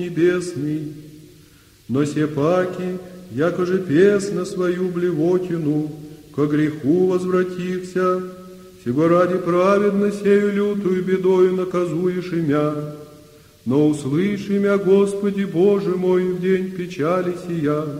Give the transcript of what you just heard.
небесный, но сепаки, якоже песнь свою блевотину, ко греху возвратихся, сего ради праведностью лютую бедою наказуешь имя, но услыши мя, Господи Боже мой, в день печали сия.